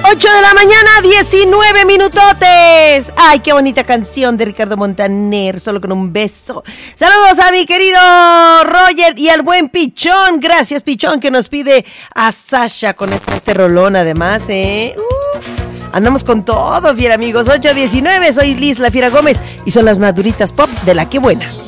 8 de la mañana, 19 minutotes. Ay, qué bonita canción de Ricardo Montaner, Solo con un beso. Saludos a mi querido Roger y al buen Pichón. Gracias, Pichón, que nos pide a Sasha con este rolón además, Andamos con todo, bien amigos. 8:19, soy Liz La Fiera Gómez y son las maduritas pop de La Que Buena.